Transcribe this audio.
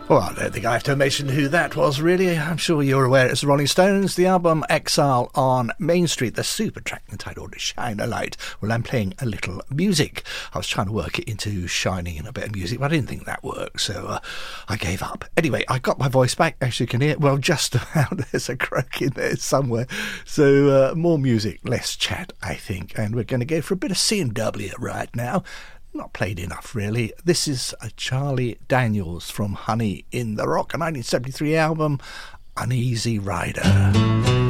Well, I don't think I have to mention who that was, really. I'm sure you're aware it's the Rolling Stones, the album Exile on Main Street, the super track entitled Shine a Light. Well, I'm playing a little music. I was trying to work it into shining in a bit of music, but I didn't think that worked, so I gave up. Anyway, I got my voice back, as you can hear. Well, just about. There's a croak in there somewhere. So more music, less chat, I think. And we're going to go for a bit of C&W right now. Not played enough, really. This is a Charlie Daniels from Honey in the Rock, a 1973 album, Uneasy Rider.